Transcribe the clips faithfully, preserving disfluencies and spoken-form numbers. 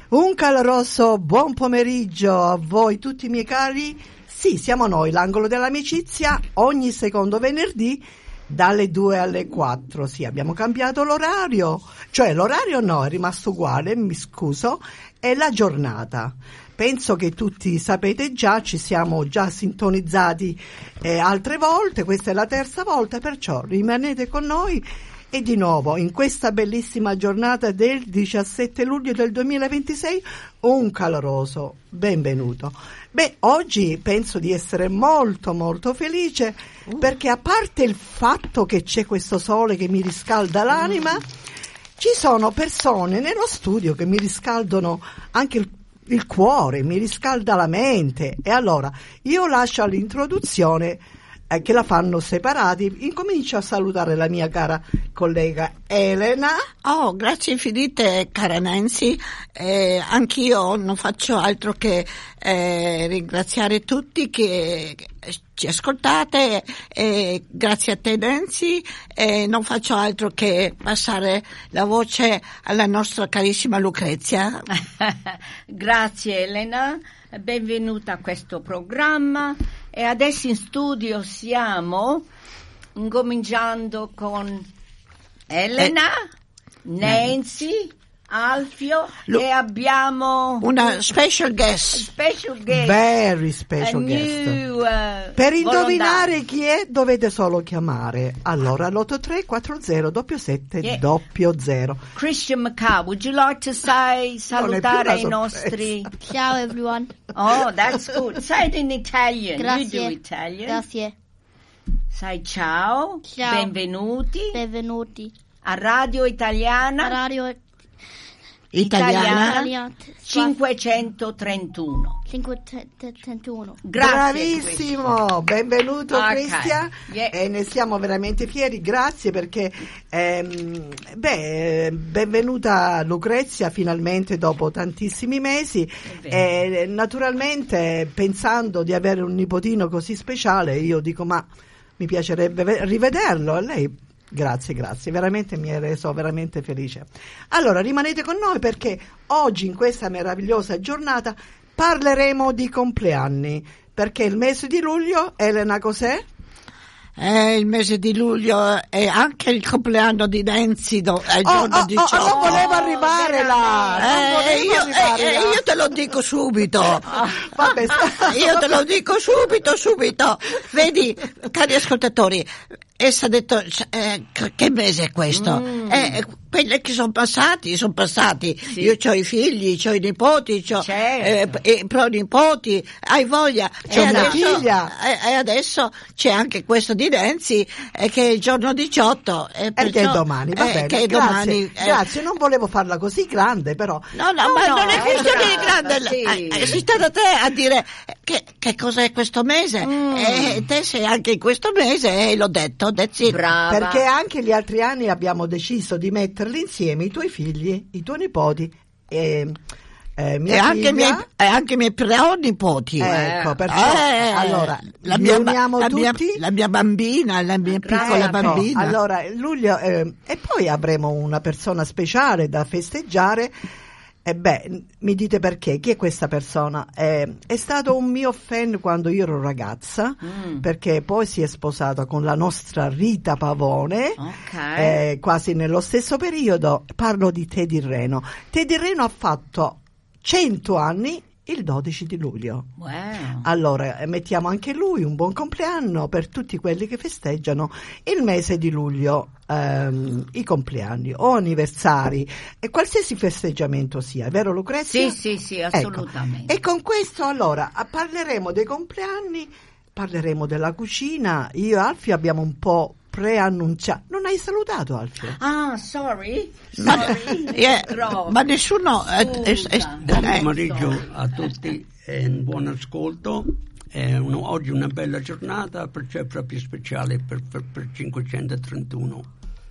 Un caloroso buon pomeriggio a voi tutti miei cari. Sì, siamo noi, l'angolo dell'amicizia, ogni secondo venerdì dalle due alle quattro. Sì, abbiamo cambiato l'orario, cioè l'orario no, è rimasto uguale, mi scuso, è la giornata. Penso che tutti sapete già, ci siamo già sintonizzati eh, altre volte, questa è la terza volta, perciò rimanete con noi. E di nuovo, in questa bellissima giornata del diciassette luglio del duemilaventisei, un caloroso benvenuto. Beh, oggi penso di essere molto molto felice uh. perché a parte il fatto che c'è questo sole che mi riscalda l'anima, mm. ci sono persone nello studio che mi riscaldano anche il il cuore, mi riscalda la mente. E allora io lascio l'introduzione eh, che la fanno separati. Incomincio a salutare la mia cara collega Elena. Oh, grazie infinite cara Nancy, eh, anch'io non faccio altro che eh, ringraziare tutti che ci ascoltate, e grazie a te Nancy, e non faccio altro che passare la voce alla nostra carissima Lucrezia. Grazie Elena, benvenuta a questo programma. E adesso in studio siamo incominciando con Elena, eh, Nancy, Alfio Lu- e abbiamo una special guest, special guest, very special a guest. New, uh, per indovinare volontario. chi è dovete solo chiamare allora l'otto tre quattro zero sette Yeah. zero zero. Christian McCall, would you like to say salutare i nostri? Ciao everyone. Oh, that's good. Say it in Italian. Grazie. You do Italian. Grazie. Sai ciao. Ciao. Benvenuti Benvenuti a Radio Italiana. a Radio italiana. Italiana cinquecentotrentuno. cinquecentotrentuno. Grazie. Bravissimo, benvenuto Ok. Cristian, Yeah. e ne siamo veramente fieri, grazie perché ehm, beh, benvenuta Lucrezia finalmente dopo tantissimi mesi e naturalmente pensando di avere un nipotino così speciale io dico ma mi piacerebbe ve- rivederlo e lei grazie, grazie, veramente mi hai reso veramente felice. Allora rimanete con noi perché oggi in questa meravigliosa giornata parleremo di compleanni, perché il mese di luglio, Elena, cos'è? Eh, il mese di luglio è anche il compleanno di Nancy, do, è il Oh, giorno oh, diciotto. oh, non volevo arrivare là, non Eh, volevo io, arrivare eh, là. io te lo dico subito. Vabbè, sta- Io te lo dico subito, subito. Vedi, cari ascoltatori, essa ha detto, eh, che mese è questo? Mm. Eh, quelli che sono passati, sono passati. Sì. Io ho i figli, ho i nipoti, ho Certo. eh, i pronipoti, hai voglia. C'è e una adesso, figlia. E, e adesso c'è anche questo di Nancy, eh, che è il giorno diciotto. E E che è perciò- domani, va eh, bene, che è grazie, domani, eh. grazie, non volevo farla così grande però. No, no, No, ma no, non è è questione di brava, grande. sì. Eh, sei stata te a dire che, che cos'è questo mese. Mm. E te sei anche in questo mese e l'ho detto, that's it. Brava. Perché anche gli altri anni abbiamo deciso di metterli insieme, i tuoi figli, i tuoi nipoti e eh, mia E anche, i figlia. miei, e anche i miei pronipoti. Ecco, Eh. perciò Eh, allora la li mia, uniamo la mia- tutti. la mia bambina, la mia Grazie. piccola Ecco, bambina. allora luglio eh, e poi avremo una persona speciale da festeggiare. E beh, mi dite perché? Chi è questa persona? Eh, è stato un mio fan quando io ero ragazza, Mm. perché poi si è sposato con la nostra Rita Pavone, Ok. eh, quasi nello stesso periodo. Parlo di Teddy Reno. Teddy Reno ha fatto cento anni il dodici di luglio. Wow. Allora eh, mettiamo anche lui un buon compleanno per tutti quelli che festeggiano il mese di luglio, ehm, i compleanni o anniversari e qualsiasi festeggiamento sia, è vero Lucrezia? Sì, sì, sì, Ecco. assolutamente. E con questo allora ah, parleremo dei compleanni, parleremo della cucina. Io e Alfio abbiamo un po' preannunciato. Non hai salutato Alfio? Ah, sorry. Ma, Sorry. eh, Troppo. ma nessuno è, è- è- Scusa. Buon eh, pomeriggio a tutti e un buon ascolto. È un- oggi una bella giornata, perciò è proprio speciale per, per, per cinquecentotrentuno.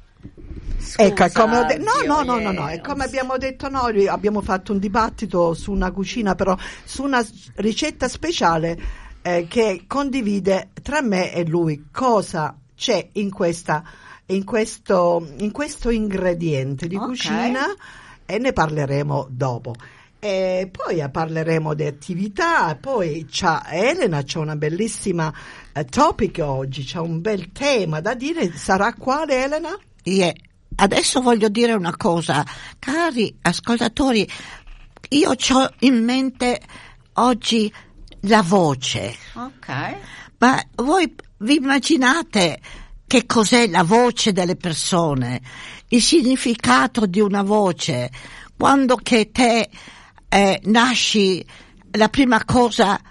Scusa, Ecco, è come ho de- no, Alfio, no, no, no, no, eh, è come abbiamo detto noi, abbiamo fatto un dibattito su una cucina, però su una s- ricetta speciale eh, che condivide tra me e lui. Cosa c'è in questa in questo in questo ingrediente di Ok. cucina e ne parleremo dopo. E poi parleremo di attività, poi c'ha Elena, c'ha una bellissima eh, topic oggi, c'ha un bel tema da dire. Sarà quale, Elena? Yeah. Adesso voglio dire una cosa, cari ascoltatori, io ho in mente oggi la voce. Ok. Ma voi vi immaginate che cos'è la voce delle persone? Il significato di una voce? Quando che te eh, nasci, la prima cosa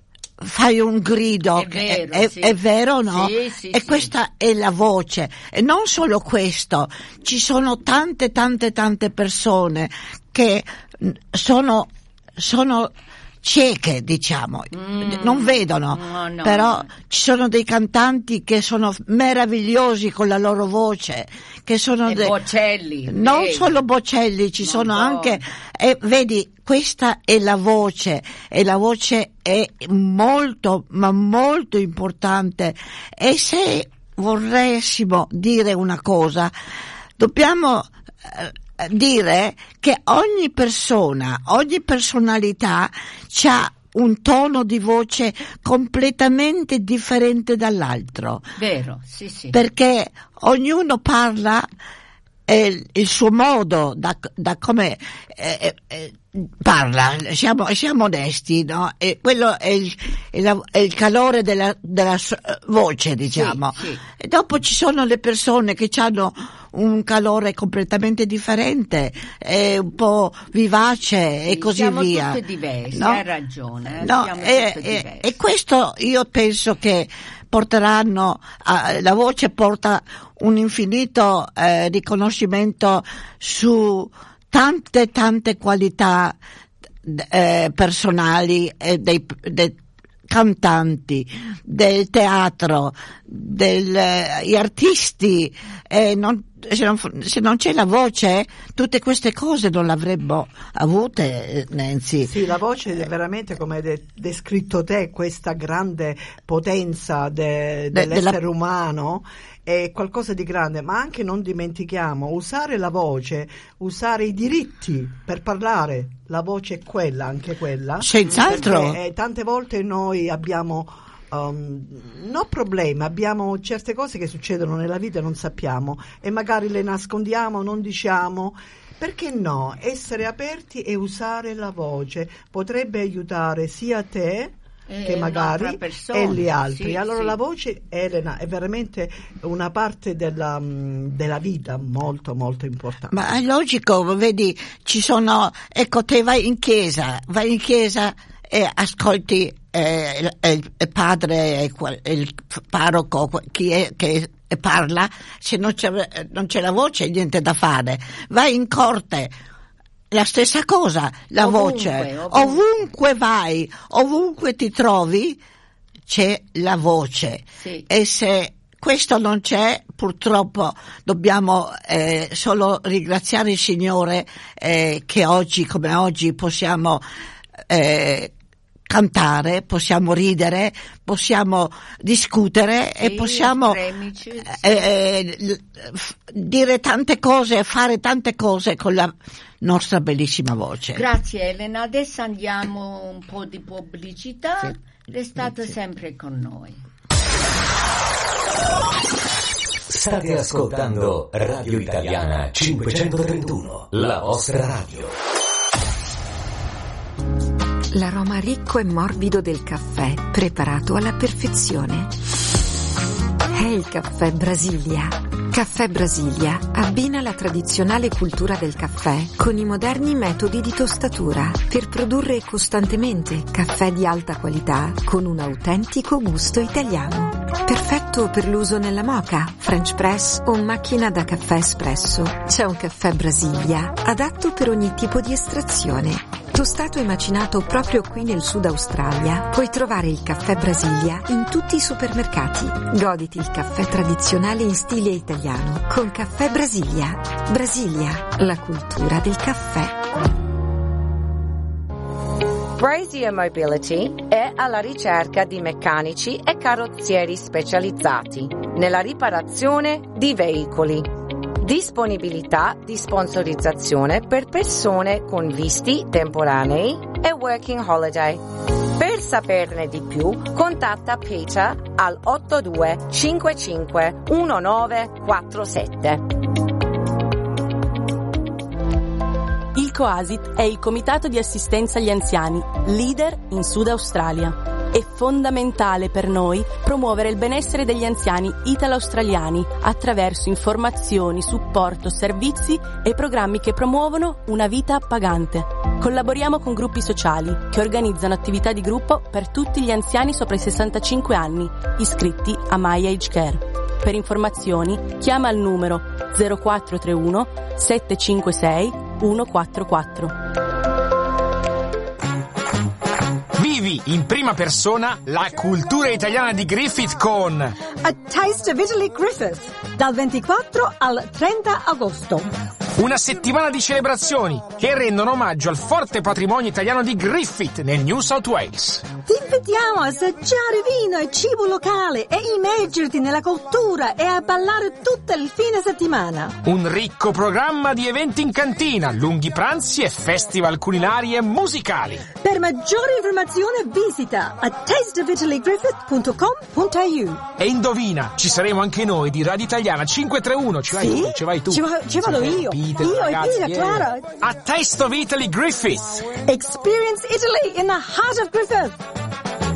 fai un grido, è vero, è, sì. è vero, no? Sì, sì, e sì. questa è la voce. E non solo questo, ci sono tante tante tante persone che sono sono cieche, diciamo, Mm. non vedono, No, no, però no. ci sono dei cantanti che sono meravigliosi con la loro voce, che sono E dei- Bocelli. non vedi. solo Bocelli, ci Ma sono no. anche, e vedi, questa è la voce, e la voce è molto, ma molto importante. E se vorressimo dire una cosa, dobbiamo eh, dire che ogni persona, ogni personalità ha un tono di voce completamente differente dall'altro, Vero, sì, sì. perché ognuno parla eh, il suo modo, da, da come eh, eh, parla, siamo, siamo onesti, no? E quello è il, è la- è il calore della, della sua voce, diciamo. Sì, sì. E dopo ci sono le persone che hanno un calore completamente differente, è un po' vivace e Sì, così siamo via. tutte diverse, no? hai ragione, eh, No, siamo e, tutte e- diverse. e questo io penso che porteranno, a, la voce porta un infinito eh, riconoscimento su tante tante qualità eh, personali eh, dei, dei cantanti, del teatro, degli artisti, eh, non, se, non, se non c'è la voce, tutte queste cose non l'avremmo avute, Nancy. Sì, la voce è veramente, come hai de- descritto te, questa grande potenza de- De- dell'essere della- umano, è qualcosa di grande, ma anche non dimentichiamo usare la voce, usare i diritti per parlare. La voce è quella, anche quella. Senz'altro. Perché, eh, tante volte noi abbiamo um, no problemi, abbiamo certe cose che succedono nella vita e non sappiamo e magari le nascondiamo, non diciamo. Perché no? Essere aperti e usare la voce potrebbe aiutare sia te E che magari un'altra persona, e gli altri. sì, allora sì. la voce, Elena, è veramente una parte della, mm, della vita molto molto importante. Ma è logico, vedi, ci sono, ecco, te vai in chiesa, vai in chiesa e ascolti eh, il, il- il padre, il, il parroco, chi è che parla, se non c'è, non c'è la voce niente da fare. Vai in corte, la stessa cosa, la Ovunque, voce, ovunque. ovunque vai, ovunque ti trovi, c'è la voce. Sì. E se questo non c'è, purtroppo dobbiamo eh, solo ringraziare il Signore eh, che oggi come oggi possiamo eh, cantare, possiamo ridere, possiamo discutere e Sì, possiamo tremici, sì. eh, eh, l- f- dire tante cose, fare tante cose con la nostra bellissima voce. Grazie Elena, adesso andiamo un po' di pubblicità, Sì. restate Sì. sempre con noi. State ascoltando Radio Italiana cinquecentotrentuno, la vostra radio. L'aroma ricco e morbido del caffè, preparato alla perfezione. È il caffè Brasilia. Caffè Brasilia abbina la tradizionale cultura del caffè con i moderni metodi di tostatura per produrre costantemente caffè di alta qualità con un autentico gusto italiano. Perfetto per l'uso nella moka, French press o macchina da caffè espresso. C'è un caffè Brasilia adatto per ogni tipo di estrazione. Tostato e macinato proprio qui nel Sud Australia, puoi trovare il caffè Brasilia in tutti i supermercati. Goditi il caffè tradizionale in stile italiano con Caffè Brasilia. Brasilia, la cultura del caffè. Brazier Mobility è alla ricerca di meccanici e carrozzieri specializzati nella riparazione di veicoli. Disponibilità di sponsorizzazione per persone con visti temporanei e working holiday. Per saperne di più, contatta Peter al otto due cinque cinque uno nove quattro sette. Il COASIT è il Comitato di Assistenza agli Anziani, leader in Sud Australia. È fondamentale per noi promuovere il benessere degli anziani italo-australiani attraverso informazioni, supporto, servizi e programmi che promuovono una vita appagante. Collaboriamo con gruppi sociali che organizzano attività di gruppo per tutti gli anziani sopra i sessantacinque anni, iscritti a My Age Care. Per informazioni chiama al numero zero quattro tre uno sette cinque sei uno quattro quattro. Vivi in prima persona la cultura italiana di Griffith con A Taste of Italy Griffith, dal ventiquattro al trenta agosto. Una settimana di celebrazioni che rendono omaggio al forte patrimonio italiano di Griffith nel New South Wales. Ti invitiamo a assaggiare vino e cibo locale e immergerti nella cultura e a ballare tutto il fine settimana. Un ricco programma di eventi in cantina, lunghi pranzi e festival culinari e musicali. Per maggiori informazioni visita a taste of italy griffith punto com punto a u. E indovina, ci saremo anche noi di Radio Italiana cinquetreuno. Ci vai sì? tu, ci vai tu. Ci, va, ci vado io. Peter, io ragazzi, e Peter, Clara. A Taste of Italy Griffith. Experience Italy in the heart of Griffith.